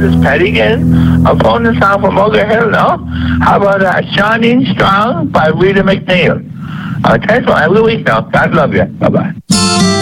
This is Patty again. I'm phoning this out from Ogre Hill now. How about Shining Strong by Rita McNeil? Thanks for every week now. God love you. Bye-bye.